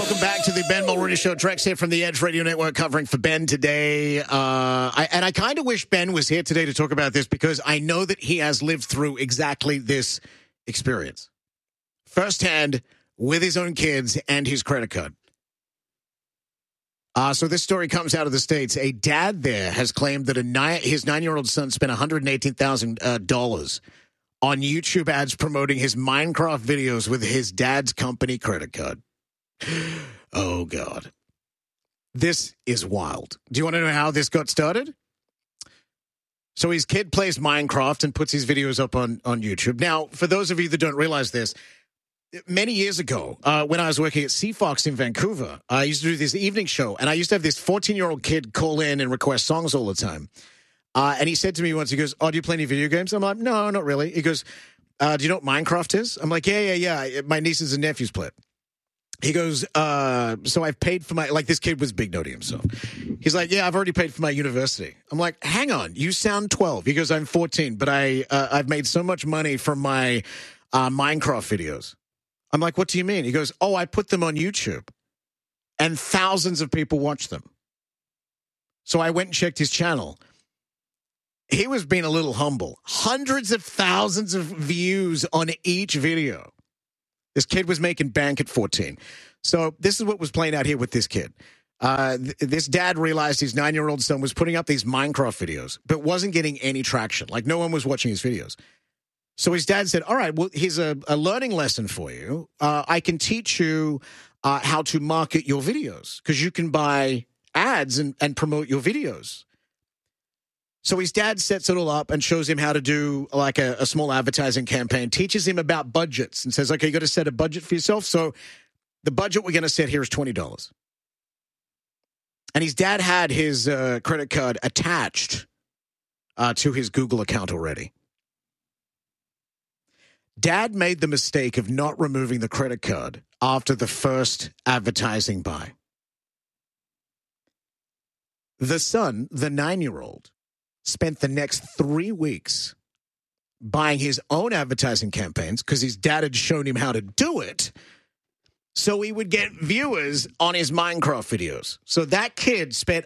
Welcome back to the Ben Mulrooney Show. Drex here from the Edge Radio Network covering for Ben today. I kind of wish Ben was here today to talk about this because I know that he has lived through exactly this experience. Firsthand with his own kids and his credit card. So this story comes out of the States. A dad there has claimed that his 9-year-old son spent $118,000 on YouTube ads promoting his Minecraft videos with his dad's company credit card. Oh, God. This is wild. Do you want to know how this got started? So his kid plays Minecraft and puts his videos up on YouTube. Now, for those of you that don't realize this, many years ago, when I was working at CFox in Vancouver, I used to do this evening show, and I used to have this 14-year-old kid call in and request songs all the time. And he said to me once, he goes, "Oh, do you play any video games?" I'm like, "No, not really." He goes, "Do you know what Minecraft is?" I'm like, yeah. My nieces and nephews play it. He goes, "So I've paid for my," like this kid was big noting himself. He's like, "Yeah, I've already paid for my university." I'm like, "Hang on, you sound 12. He goes, "I'm 14, but I've made so much money from my Minecraft videos." I'm like, "What do you mean?" He goes, "Oh, I put them on YouTube and thousands of people watch them." So I went and checked his channel. He was being a little humble. Hundreds of thousands of views on each video. This kid was making bank at 14. So this is what was playing out here with this kid. This dad realized his 9-year-old son was putting up these Minecraft videos, but wasn't getting any traction. Like, no one was watching his videos. So his dad said, "All right, well, here's a learning lesson for you. I can teach you how to market your videos because you can buy ads and promote your videos." So his dad sets it all up and shows him how to do like a small advertising campaign, teaches him about budgets and says, "Okay, you got to set a budget for yourself. So the budget we're going to set here is $20. And his dad had his credit card attached to his Google account already. Dad made the mistake of not removing the credit card after the first advertising buy. The son, the 9-year-old, spent the next 3 weeks buying his own advertising campaigns because his dad had shown him how to do it so he would get viewers on his Minecraft videos. So that kid spent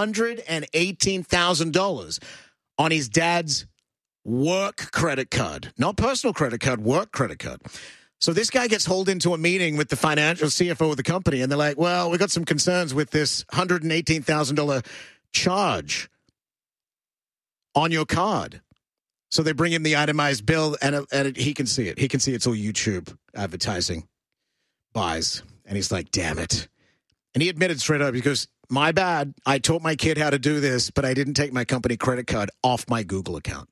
$118,000 on his dad's work credit card, not personal credit card, work credit card. So this guy gets hauled into a meeting with the financial CFO of the company, and they're like, "Well, we got some concerns with this $118,000 charge on your card." So they bring him the itemized bill, and he can see it. He can see it's all YouTube advertising buys. And he's like, "Damn it." And he admitted straight up, he goes, "My bad. I taught my kid how to do this, but I didn't take my company credit card off my Google account."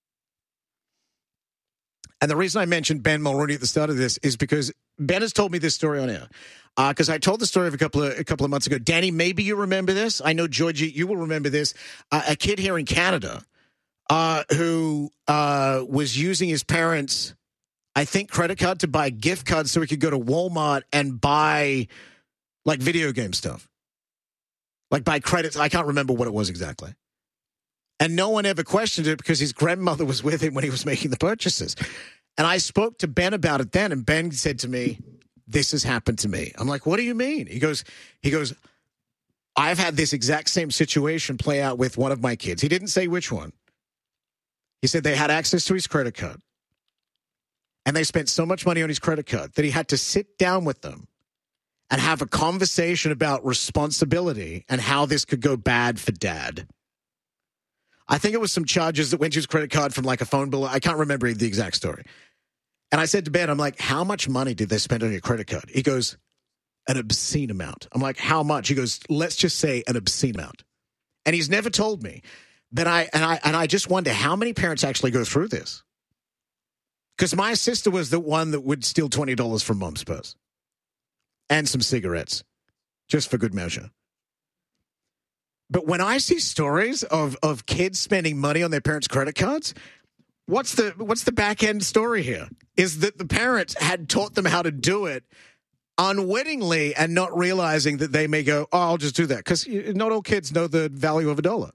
And the reason I mentioned Ben Mulrooney at the start of this is because Ben has told me this story on air. Because I told the story of a couple of months ago. Danny, maybe you remember this. I know, Georgie, you will remember this. A kid here in Canada who was using his parents' I think, credit card to buy gift cards so he could go to Walmart and buy, like, video game stuff. Like, buy credits. I can't remember what it was exactly. And no one ever questioned it because his grandmother was with him when he was making the purchases. And I spoke to Ben about it then, and Ben said to me, "This has happened to me." I'm like, "What do you mean?" He goes, "I've had this exact same situation play out with one of my kids." He didn't say which one. He said they had access to his credit card. And they spent so much money on his credit card that he had to sit down with them and have a conversation about responsibility and how this could go bad for dad. I think it was some charges that went to his credit card from like a phone bill. I can't remember the exact story. And I said to Ben, I'm like, "How much money did they spend on your credit card?" He goes, "An obscene amount." I'm like, "How much?" He goes, "Let's just say an obscene amount." And he's never told me. But I just wonder how many parents actually go through this. Because my sister was the one that would steal $20 from mom's purse and some cigarettes, just for good measure. But when I see stories of kids spending money on their parents' credit cards, what's the back end story here? Is that the parents had taught them how to do it unwittingly and not realizing that they may go, "Oh, I'll just do that," because not all kids know the value of a dollar.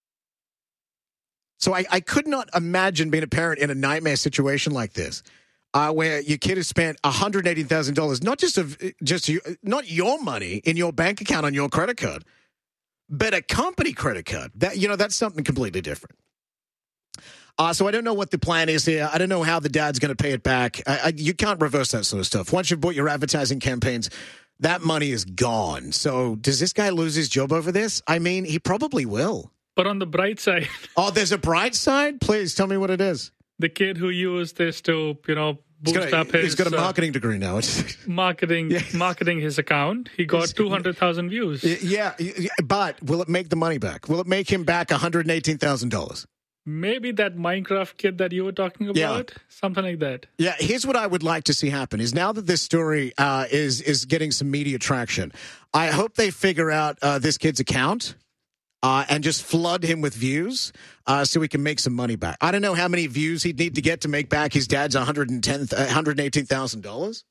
So I could not imagine being a parent in a nightmare situation like this. where your kid has spent $118,000, not your money in your bank account on your credit card, but a company credit card. That's something completely different. So I don't know what the plan is here. I don't know how the dad's going to pay it back. You can't reverse that sort of stuff. Once you've bought your advertising campaigns, that money is gone. So does this guy lose his job over this? I mean, he probably will. But on the bright side... Oh, there's a bright side? Please tell me what it is. The kid who used this to, boost up his... He's got a marketing degree now. marketing his account. He got 200,000 views. Yeah, but will it make the money back? Will it make him back $118,000? Maybe that Minecraft kid that you were talking about, something like that. Yeah, here's what I would like to see happen is now that this story is getting some media traction, I hope they figure out this kid's account and just flood him with views so he can make some money back. I don't know how many views he'd need to get to make back his dad's $118,000.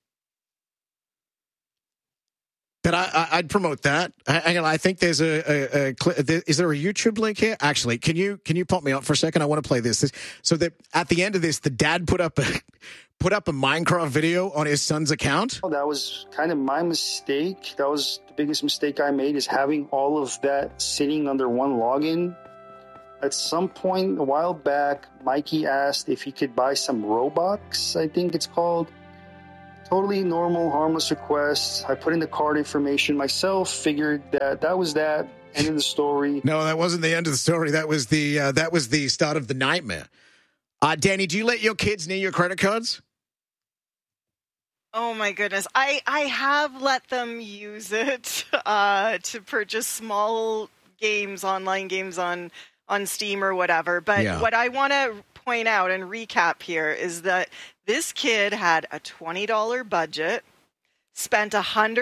But I'd promote that. I think there's is there a YouTube link here? Actually, can you pop me up for a second? I want to play this. So that at the end of this, the dad put up a Minecraft video on his son's account. That was kind of my mistake. That was the biggest mistake I made, is having all of that sitting under one login. At some point a while back, Mikey asked if he could buy some Robux, I think it's called. Totally normal, harmless request. I put in the card information myself, figured that was that. End of the story. No, that wasn't the end of the story. That was the start of the nightmare. Danny, do you let your kids near your credit cards? Oh my goodness. I have let them use it to purchase small games, online games on Steam or whatever. But what I want to point out and recap here is that this kid had a $20 budget, spent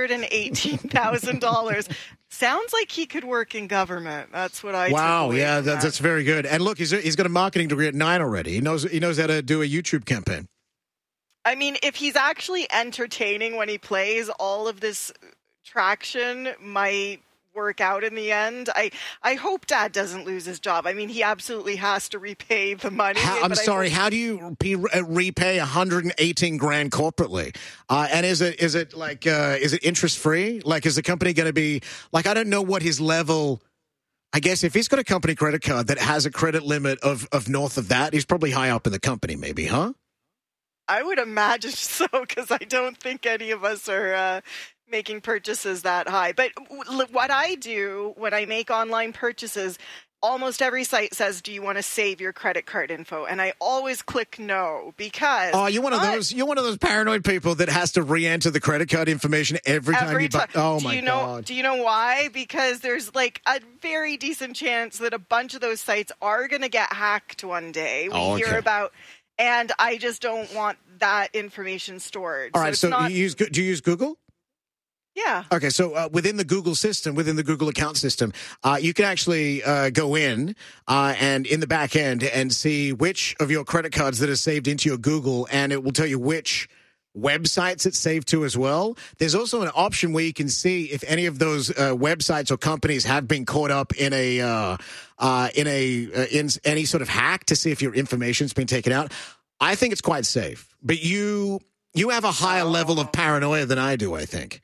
$118,000. Sounds like he could work in government. That's what I. Wow, yeah, that's very good. And look, he's got a marketing degree at 9 already. He knows how to do a YouTube campaign. I mean, if he's actually entertaining when he plays, all of this traction might work out in the end. I hope Dad doesn't lose his job. I mean, he absolutely has to repay the money. I'm sorry. How do you repay $118,000 corporately? And is it interest free? Like, is the company going to be like? I don't know what his level. I guess if he's got a company credit card that has a credit limit of north of that, he's probably high up in the company, maybe, huh? I would imagine so, because I don't think any of us are making purchases that high. But what I do when I make online purchases, almost every site says, do you want to save your credit card info? And I always click no, because... Oh, you're one of those paranoid people that has to re-enter the credit card information every time you buy... Oh, my God. Do you know why? Because there's like a very decent chance that a bunch of those sites are going to get hacked one day. We hear about... And I just don't want that information stored. All right, do you use Google? Yeah. Okay, so within the Google system, within the Google account system, you can actually go in and in the back end and see which of your credit cards that are saved into your Google, and it will tell you which websites it's saved to as well. There's also an option where you can see if any of those websites or companies have been caught up in any sort of hack to see if your information's been taken out. I think it's quite safe, but you have a higher level of paranoia than I do, I think.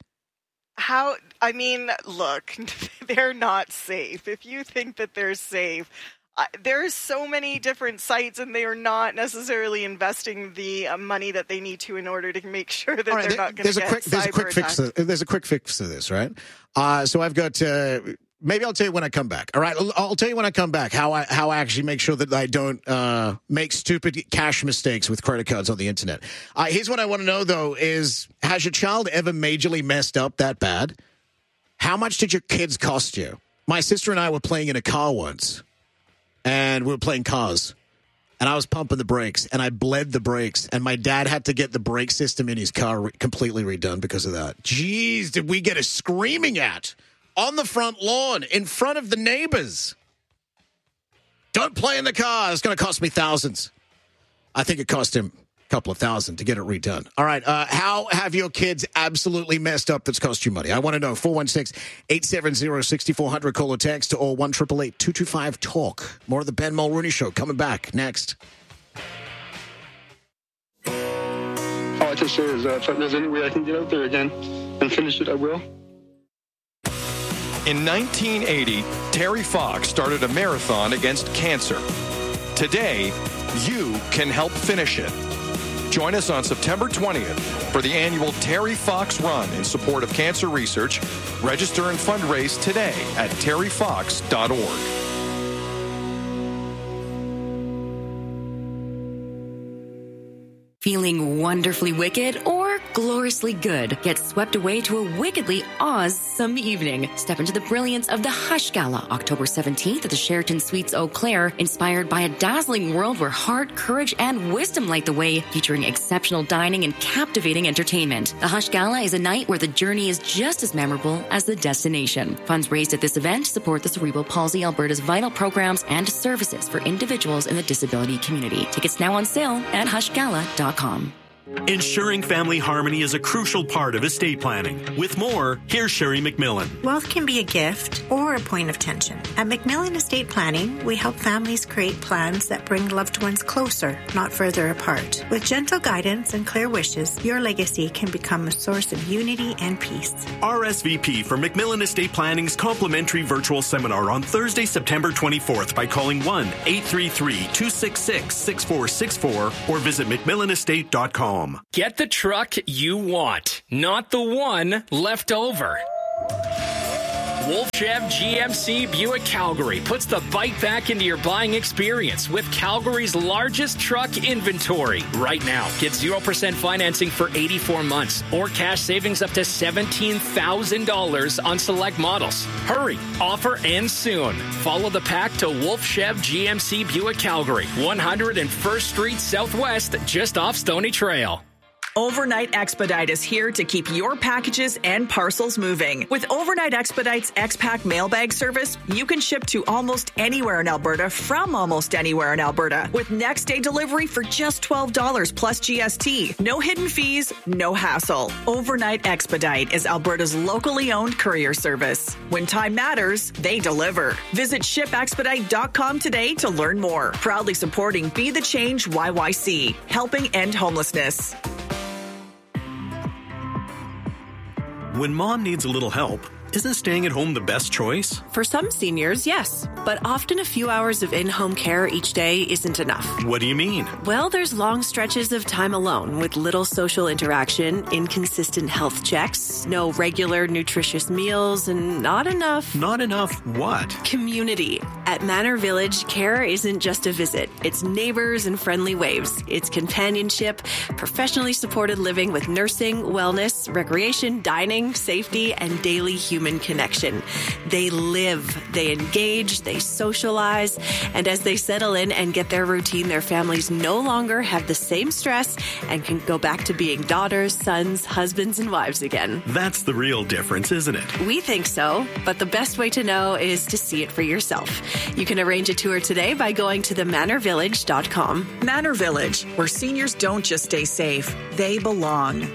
I mean, look, they're not safe. If you think that they're safe, there's so many different sites, and they are not necessarily investing the money that they need to in order to make sure that they're not going to get cyber attacked. There's a quick fix to this, right? So I've got... maybe I'll tell you when I come back. All right, I'll tell you when I come back how I actually make sure that I don't make stupid cash mistakes with credit cards on the internet. Here's what I want to know, though, is has your child ever majorly messed up that bad? How much did your kids cost you? My sister and I were playing in a car once, and we were playing cars, and I was pumping the brakes, and I bled the brakes, and my dad had to get the brake system in his car completely redone because of that. Jeez, did we get a screaming at? On the front lawn, in front of the neighbors. Don't play in the car. It's going to cost me thousands. I think it cost him a couple of thousand to get it redone. All right. How have your kids absolutely messed up that's cost you money? I want to know. 416-870-6400. Call or text or 1-888-225-TALK. More of the Ben Mulrooney Show coming back next. I can say is if there's any way I can get out there again and finish it, I will. In 1980, Terry Fox started a marathon against cancer. Today, you can help finish it. Join us on September 20th for the annual Terry Fox Run in support of cancer research. Register and fundraise today at terryfox.org. Feeling wonderfully wicked or gloriously good? Get swept away to a wickedly awesome evening. Step into the brilliance of the Hush Gala, October 17th at the Sheraton Suites Eau Claire, inspired by a dazzling world where heart, courage, and wisdom light the way, featuring exceptional dining and captivating entertainment. The Hush Gala is a night where the journey is just as memorable as the destination. Funds raised at this event support the Cerebral Palsy Alberta's vital programs and services for individuals in the disability community. Tickets now on sale at hushgala.com. Ensuring family harmony is a crucial part of estate planning. With more, here's Sherry McMillan. Wealth can be a gift or a point of tension. At McMillan Estate Planning, we help families create plans that bring loved ones closer, not further apart. With gentle guidance and clear wishes, your legacy can become a source of unity and peace. RSVP for McMillan Estate Planning's complimentary virtual seminar on Thursday, September 24th by calling 1-833-266-6464 or visit McMillanestate.com. Get the truck you want, not the one left over. Wolf Chev GMC Buick Calgary puts the bite back into your buying experience with Calgary's largest truck inventory. Right now, get 0% financing for 84 months or cash savings up to $17,000 on select models. Hurry, offer ends soon. Follow the pack to Wolf Chev GMC Buick Calgary, 101st Street Southwest, just off Stony Trail. Overnight Expedite is here to keep your packages and parcels moving. With Overnight Expedite's X-Pack mailbag service, you can ship to almost anywhere in Alberta from almost anywhere in Alberta with next day delivery for just $12 plus GST. No hidden fees, no hassle. Overnight Expedite is Alberta's locally owned courier service. When time matters, they deliver. Visit shipexpedite.com today to learn more. Proudly supporting Be the Change YYC, helping end homelessness. When mom needs a little help, isn't staying at home the best choice? For some seniors, yes. But often a few hours of in-home care each day isn't enough. What do you mean? Well, there's long stretches of time alone with little social interaction, inconsistent health checks, no regular nutritious meals, and not enough... Not enough what? Community. At Manor Village, care isn't just a visit. It's neighbors and friendly waves. It's companionship, professionally supported living with nursing, wellness, recreation, dining, safety, and daily human connection. They live, they engage, they socialize, and as they settle in and get their routine, their families no longer have the same stress and can go back to being daughters, sons, husbands, and wives again. That's the real difference, isn't it? We think so, but the best way to know is to see it for yourself. You can arrange a tour today by going to themanorvillage.com. Manor Village, where seniors don't just stay safe, they belong.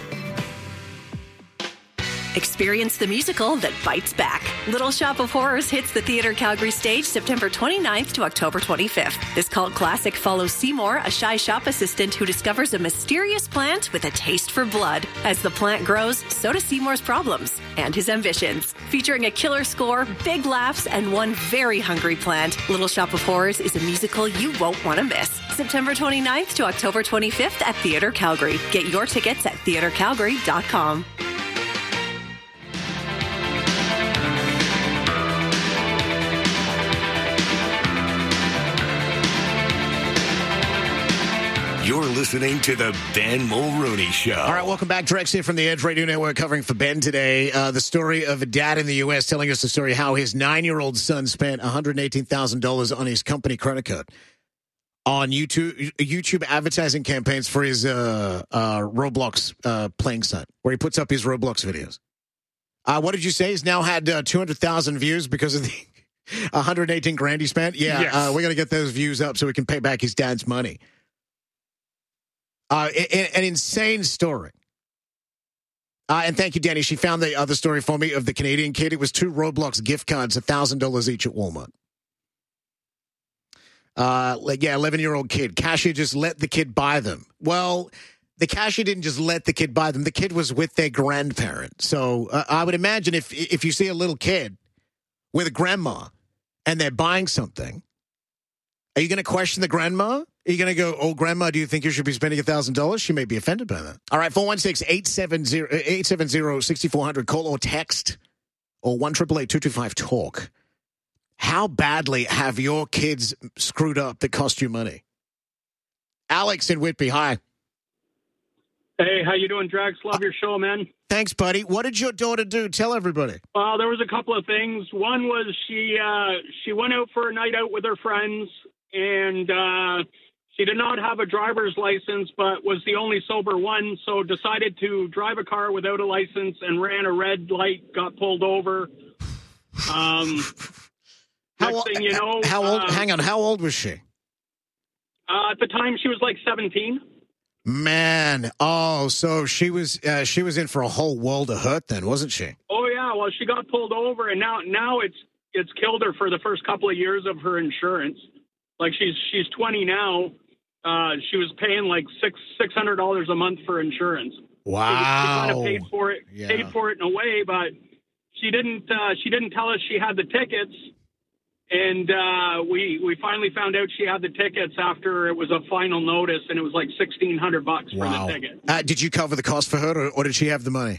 Experience the musical that bites back. Little Shop of Horrors hits the Theatre Calgary stage September 29th to October 25th. This cult classic follows Seymour, a shy shop assistant who discovers a mysterious plant with a taste for blood. As the plant grows, so do Seymour's problems and his ambitions. Featuring a killer score, big laughs, and one very hungry plant, Little Shop of Horrors is a musical you won't want to miss. September 29th to October 25th at Theatre Calgary. Get your tickets at theatrecalgary.com. You're listening to the Ben Mulrooney Show. All right, welcome back. Drex here from the Edge Radio Network covering for Ben today. The story of a dad in the U.S. telling us the story how his 9-year-old son spent $118,000 on his company credit card on YouTube advertising campaigns for his Roblox playing site, where he puts up his Roblox videos. What did you say? He's now had 200,000 views because of the 118 grand he spent? Yeah, yes. We're going to get those views up so we can pay back his dad's money. An insane story. And thank you, Danny. She found the other story for me of the Canadian kid. It was 2 Roblox gift cards, $1,000 each at Walmart. 11-year-old kid. Cashier just let the kid buy them. Well, the cashier didn't just let the kid buy them. The kid was with their grandparent. So I would imagine if you see a little kid with a grandma and they're buying something, are you going to question the grandma? Are you going to go, oh, grandma, do you think you should be spending $1,000? She may be offended by that. All right, 416-870-6400. Call or text or 1-888-225-TALK. How badly have your kids screwed up that cost you money? Alex in Whitby, hi. Hey, how you doing, Drax? Love your show, man. Thanks, buddy. What did your daughter do? Tell everybody. There was a couple of things. One was she went out for a night out with her friends, and she did not have a driver's license, but was the only sober one, so decided to drive a car without a license and ran a red light, got pulled over. Next thing you know... Hang on. How old was she? At the time, she was like 17. Man, so she was in for a whole world of hurt then, wasn't she? Oh yeah, well she got pulled over, and now it's killed her for the first couple of years of her insurance. Like she's 20 now. She was paying like $600 a month for insurance. Wow, she kind of paid for it in a way, but she didn't tell us she had the tickets. And we finally found out she had the tickets after it was a final notice, and it was like $1,600 for the ticket. Did you cover the cost for her, or did she have the money?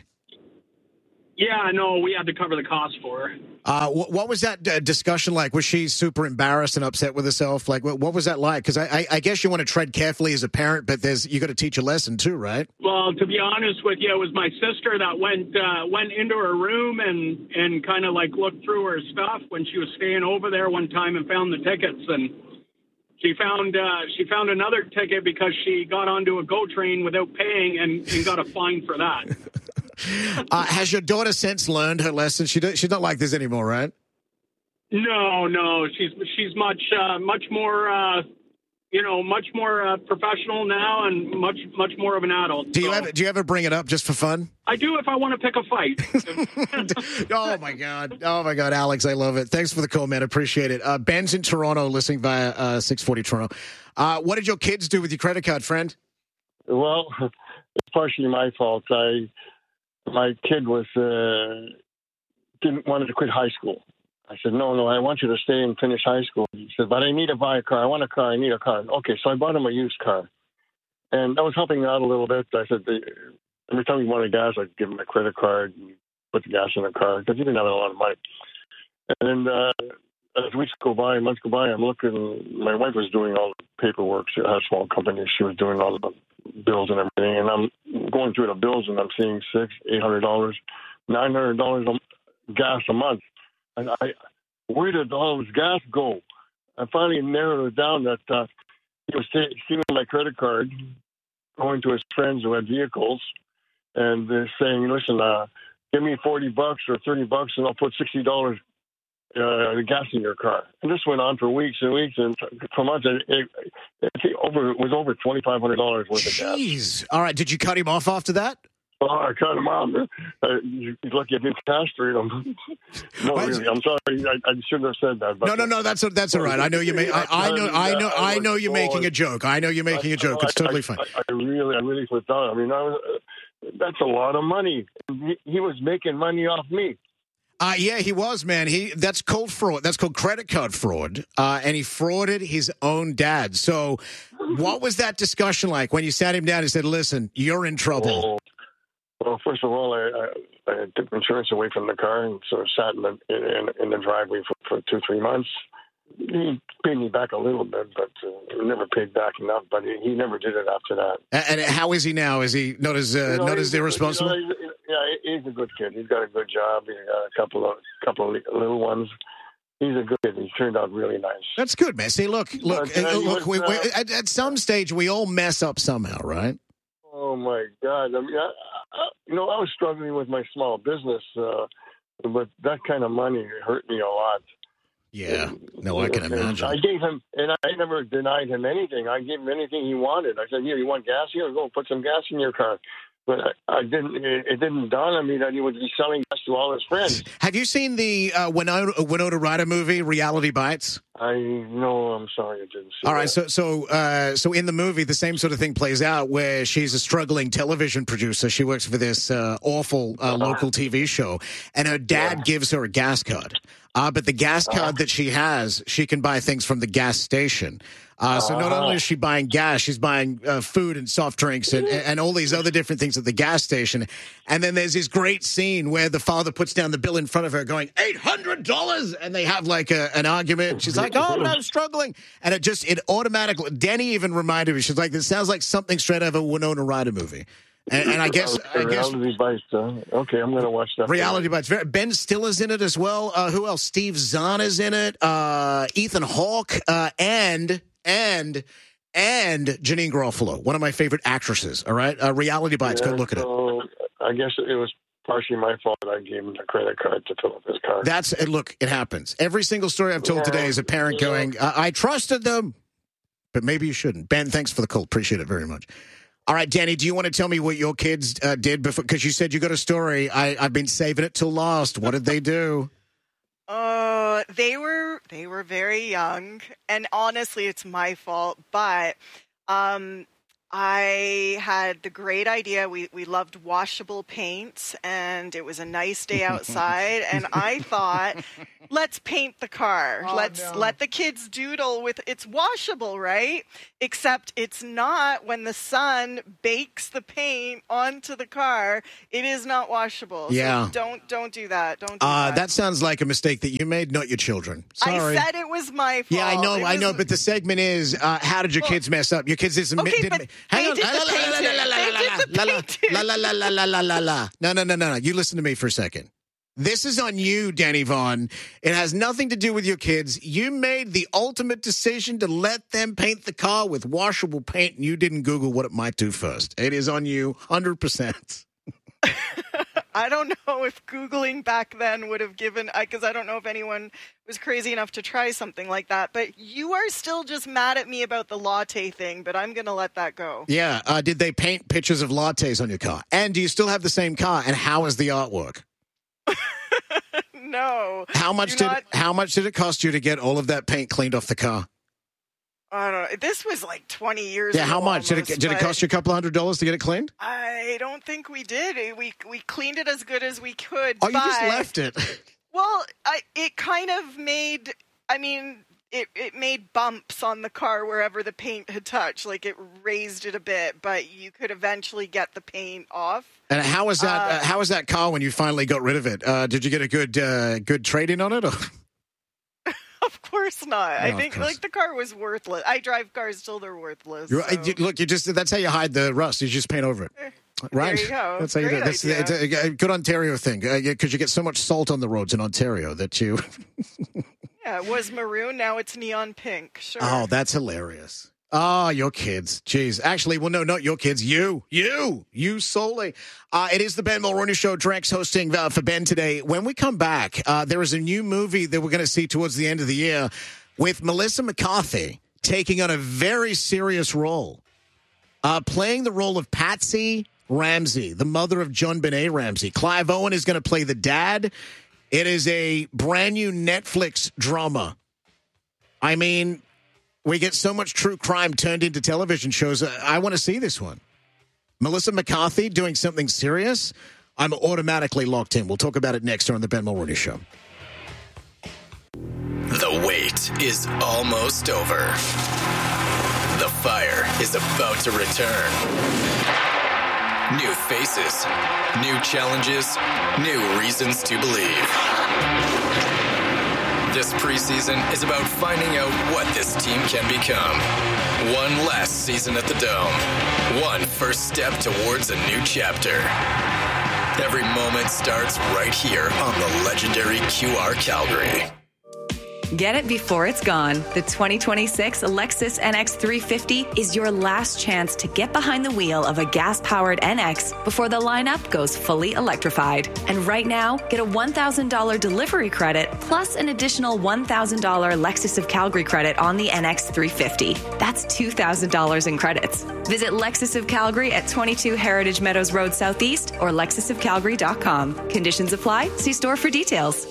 Yeah, no, we had to cover the cost for her. What was that discussion like? Was she super embarrassed and upset with herself? Like, what was that like? Because I guess you want to tread carefully as a parent, but you got to teach a lesson too, right? Well, to be honest with you, it was my sister that went into her room and kind of like looked through her stuff when she was staying over there one time and found the tickets, and she found another ticket because she got onto a GO train without paying and got a fine for that. Has your daughter since learned her lesson? She's not like this anymore, right? No. She's much more, much more professional now and much more of an adult. Do you ever bring it up just for fun? I do if I want to pick a fight. Oh my God, Alex, I love it. Thanks for the call, man. Appreciate it. Ben's in Toronto, listening via 640 Toronto. What did your kids do with your credit card, friend? Well, it's partially my fault. My kid wanted to quit high school. I said, no, I want you to stay and finish high school. He said, but I need to buy a car. I want a car. I need a car. Okay, so I bought him a used car. And I was helping out a little bit. I said, every time he wanted gas, I'd give him a credit card and put the gas in the car because he didn't have a lot of money. And as weeks go by, months go by, I'm looking. My wife was doing all the paperwork. She had a small company. She was doing all the bills and everything. And I'm going through the bills, and I'm seeing $800, $900 gas a month. And where did all this gas go? I finally narrowed it down that he was stealing my credit card, going to his friends who had vehicles, and they're saying, listen, give me $40 or $30 and I'll put $60 gas in your car. And this went on for weeks and weeks, and for months it was over $2,500 worth of gas. Jeez. All right, did you cut him off after that? Oh, I cut him off. He's lucky I didn't castrate him. No, really, I'm sorry. I shouldn't have said that. But No, that's all right. I know you I know you're making a joke. I know you're making a joke. It's totally fine. I really flipped out. I mean, that's a lot of money. He was making money off me. Yeah, he was, man. That's called fraud. That's called credit card fraud. And he frauded his own dad. So what was that discussion like when you sat him down and said, listen, you're in trouble? Well, first of all, I took insurance away from the car and sort of sat in the driveway for 2-3 months. He paid me back a little bit, but he never paid back enough. But he never did it after that. And how is he now? Is he not as irresponsible? He's a good kid. He's got a good job. He's got a couple of little ones. He's a good kid. He turned out really nice. That's good, man. See, look. At some stage, we all mess up somehow, right? Oh my God! I mean, I was struggling with my small business, but that kind of money hurt me a lot. Yeah, no, I can imagine. I gave him, and I never denied him anything. I gave him anything he wanted. I said, "Here, you want gas? Here, go put some gas in your car." But I didn't. It didn't dawn on me that he would be selling gas to all his friends. Have you seen the Winona Ryder movie, Reality Bites? I'm sorry, I didn't see All right, that. so in the movie, the same sort of thing plays out where she's a struggling television producer. She works for this awful local TV show, and her dad gives her a gas card. But the gas card that she has, she can buy things from the gas station. So not only is she buying gas, she's buying food and soft drinks and all these other different things at the gas station. And then there's this great scene where the father puts down the bill in front of her going, $800! And they have like an argument. She's like, oh, but I'm struggling. And it automatically, Danny even reminded me, she's like, this sounds like something straight out of a Winona Ryder movie. And I guess Reality Bites. Okay, I'm going to watch that. Reality Bites. Ben Stiller's in it as well. Who else? Steve Zahn is in it. Ethan Hawke and Janine Garofalo, one of my favorite actresses. All right, Reality Bites. Go look at it. I guess it was partially my fault. I gave him the credit card to fill up his car. Look, it happens. Every single story I've told today is a parent going, "I trusted them, but maybe you shouldn't." Ben, thanks for the call. Appreciate it very much. All right, Danny, do you want to tell me what your kids did before? Because you said you got a story. I've been saving it till last. What did they do? They were very young, and honestly, it's my fault. But I had the great idea. We loved washable paints, and it was a nice day outside, and I thought, let's paint the car. Let the kids doodle with it's washable, right? Except it's not. When the sun bakes the paint onto the car, it is not washable. Yeah. So don't do that. Don't do that. That sounds like a mistake that you made, not your children. Sorry. I said it was my fault. Yeah, I know. But the segment is, how did your kids mess up? Your kids didn't. Hang on. No. You listen to me for a second. This is on you, Danny Vaughn. It has nothing to do with your kids. You made the ultimate decision to let them paint the car with washable paint, and you didn't Google what it might do first. It is on you, 100%. I don't know if Googling back then would have given, because I don't know if anyone was crazy enough to try something like that. But you are still just mad at me about the latte thing, but I'm going to let that go. Yeah. Did they paint pictures of lattes on your car? And do you still have the same car? And how is the artwork? No. How much did it cost you to get all of that paint cleaned off the car? I don't know. This was like 20 years ago. Yeah, how much? Did it cost you a couple $100 to get it cleaned? I don't think we did. We cleaned it as good as we could. Oh, you just left it. Well, it kind of made, it made bumps on the car wherever the paint had touched. Like, it raised it a bit, but you could eventually get the paint off. And how was that? How was that car when you finally got rid of it? Did you get a good trade-in on it? Or? Of course not. I think the car was worthless. I drive cars till they're worthless. So. That's how you hide the rust. You just paint over it. Right. There you go. That's how you do it. That's a good Ontario thing, because you get so much salt on the roads in Ontario that you. Yeah, it was maroon. Now it's neon pink. Sure. Oh, that's hilarious. Oh, your kids. Jeez. Actually, well, no, not your kids. You solely. It is the Ben Mulroney Show. Drex hosting for Ben today. When we come back, there is a new movie that we're going to see towards the end of the year with Melissa McCarthy taking on a very serious role, playing the role of Patsy Ramsey, the mother of John Benet Ramsey. Clive Owen is going to play the dad. It is a brand new Netflix drama. I mean, we get so much true crime turned into television shows. I want to see this one. Melissa McCarthy doing something serious. I'm automatically locked in. We'll talk about it next on the Ben Mulroney Show. The wait is almost over. The fire is about to return. New faces, new challenges, new reasons to believe. This preseason is about finding out what this team can become. One last season at the Dome. One first step towards a new chapter. Every moment starts right here on the legendary QR Calgary. Get it before it's gone. The 2026 Lexus NX 350 is your last chance to get behind the wheel of a gas-powered NX before the lineup goes fully electrified. And right now, get a $1,000 delivery credit plus an additional $1,000 Lexus of Calgary credit on the NX 350. That's $2,000 in credits. Visit Lexus of Calgary at 22 Heritage Meadows Road Southeast or lexusofcalgary.com. Conditions apply. See store for details.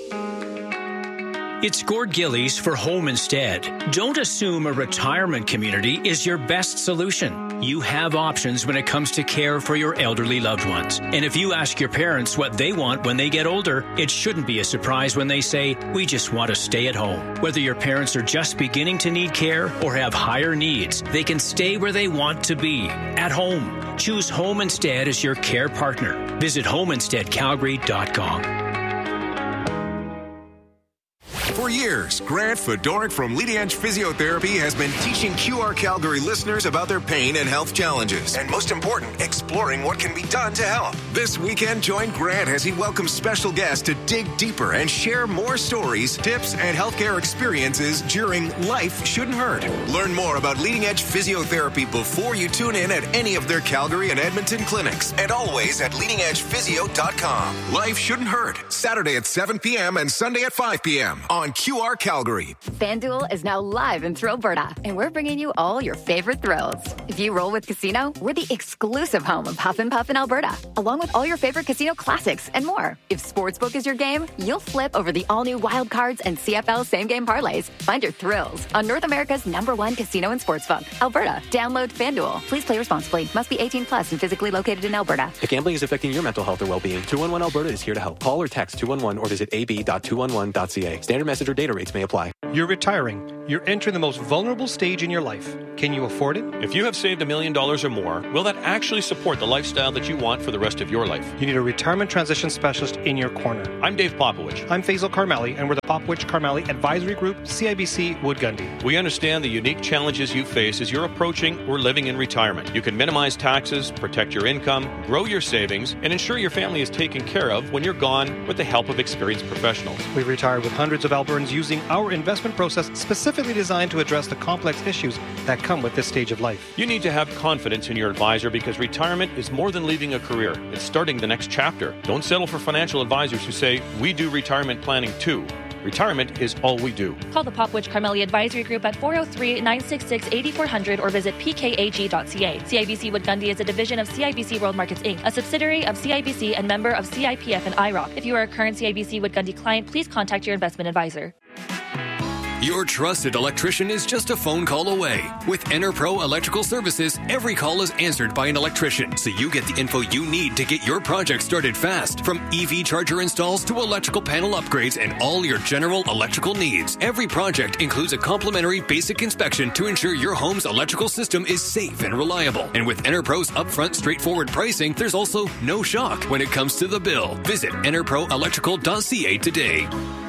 It's Gord Gillies for Home Instead. Don't assume a retirement community is your best solution. You have options when it comes to care for your elderly loved ones. And if you ask your parents what they want when they get older, it shouldn't be a surprise when they say, we just want to stay at home. Whether your parents are just beginning to need care or have higher needs, they can stay where they want to be, at home. Choose Home Instead as your care partner. Visit homeinsteadcalgary.com. For years, Grant Fedoruk from Leading Edge Physiotherapy has been teaching QR Calgary listeners about their pain and health challenges. And most important, exploring what can be done to help. This weekend, join Grant as he welcomes special guests to dig deeper and share more stories, tips, and healthcare experiences during Life Shouldn't Hurt. Learn more about Leading Edge Physiotherapy before you tune in at any of their Calgary and Edmonton clinics. And always at leadingedgephysio.com. Life Shouldn't Hurt. Saturday at 7 p.m. and Sunday at 5 p.m. on QR Calgary. FanDuel is now live in Thrill Alberta, and we're bringing you all your favorite thrills. If you roll with Casino, we're the exclusive home of Huff and Puff in Alberta, along with all your favorite casino classics and more. If Sportsbook is your game, you'll flip over the all-new Wild Cards and CFL same-game parlays. Find your thrills on North America's #1 casino and sportsbook, Alberta. Download FanDuel. Please play responsibly. Must be 18 plus and physically located in Alberta. If gambling is affecting your mental health or well-being, 211 Alberta is here to help. Call or text 211 or visit ab.211.ca. Standard message or data rates may apply. You're retiring. You're entering the most vulnerable stage in your life. Can you afford it? If you have saved $1 million or more, will that actually support the lifestyle that you want for the rest of your life? You need a retirement transition specialist in your corner. I'm Dave Popowich. I'm Faisal Karmali, and we're the Popowich Karmali Advisory Group, CIBC Wood Gundy. We understand the unique challenges you face as you're approaching or living in retirement. You can minimize taxes, protect your income, grow your savings, and ensure your family is taken care of when you're gone with the help of experienced professionals. We've retired with hundreds of Albertans using our investment process specifically designed to address the complex issues that come with this stage of life. You need to have confidence in your advisor because retirement is more than leaving a career. It's starting the next chapter. Don't settle for financial advisors who say, we do retirement planning too. Retirement is all we do. Call the Popowich Karmali Advisory Group at 403-966-8400 or visit pkag.ca. CIBC Wood Gundy is a division of CIBC World Markets Inc., a subsidiary of CIBC and member of CIPF and IROC. If you are a current CIBC Wood Gundy client, please contact your investment advisor. Your trusted electrician is just a phone call away. With EnerPro Electrical Services, every call is answered by an electrician, so you get the info you need to get your project started fast. From EV charger installs to electrical panel upgrades and all your general electrical needs. Every project includes a complimentary basic inspection to ensure your home's electrical system is safe and reliable. And with EnerPro's upfront, straightforward pricing, there's also no shock when it comes to the bill. Visit enerproelectrical.ca today.